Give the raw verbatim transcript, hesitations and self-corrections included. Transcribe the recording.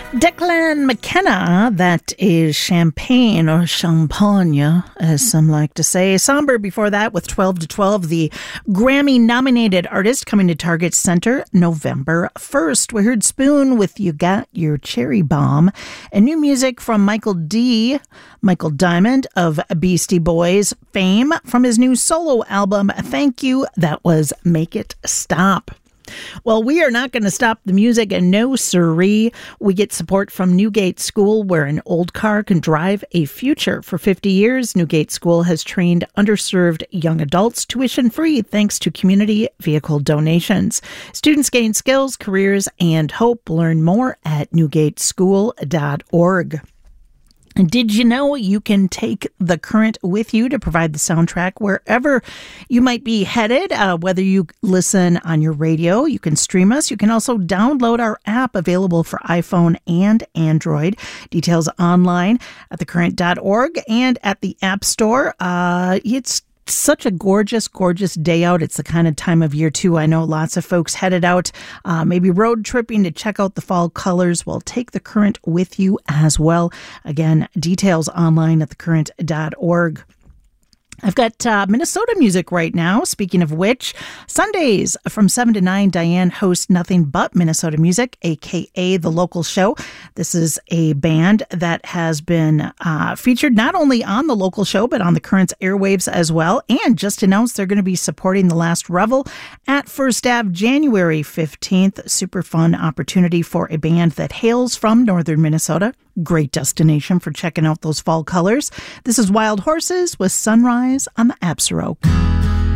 Declan McKenna, that is champagne or champagne, as some like to say. Somber before that with twelve to twelve, the Grammy-nominated artist coming to Target Center November first. We heard Spoon with You Got Your Cherry Bomb, and new music from Michael D. Michael Diamond of Beastie Boys fame from his new solo album, Thank You. That was Make It Stop. Well, we are not going to stop the music, and no siree. We get support from Newgate School, where an old car can drive a future. For fifty years, Newgate School has trained underserved young adults tuition-free thanks to community vehicle donations. Students gain skills, careers, and hope. Learn more at newgate school dot org. Did you know you can take the current with you to provide the soundtrack wherever you might be headed? Uh, whether you listen on your radio, you can stream us. You can also download our app, available for iPhone and Android. Details online at the current dot org and at the App Store. Uh, it's such a gorgeous, gorgeous day out. It's the kind of time of year, too. I know lots of folks headed out, uh, maybe road tripping to check out the fall colors. Well, take the current with you as well. Again, details online at the current dot org. I've got uh, Minnesota music right now. Speaking of which, Sundays from seven to nine, Diane hosts Nothing But Minnesota Music, a k a the local show. This is a band that has been uh, featured not only on the local show, but on the Current's airwaves as well, and just announced they're going to be supporting The Last Revel at First Ave January fifteenth. Super fun opportunity for a band that hails from northern Minnesota. Great destination for checking out those fall colors. This is Wild Horses with Sunrise on the Absaroke.